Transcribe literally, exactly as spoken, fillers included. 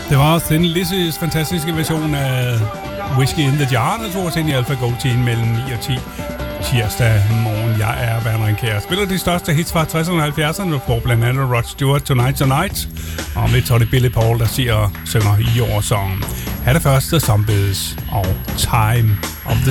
Det var Thin Lizzy's fantastiske version af Whiskey in the Jar, der tog os ind i Alpha Go tiden mellem ni og ti tirsdag morgen. Jeg er Werner Kjær. Spiller de største hits fra tresserne og halvfjerdserne på blandt andet Rod Stewart, Tonight Tonight, og med så er det Billy Paul, der siger, synger Your Song. Her er det første Zombies og Time of the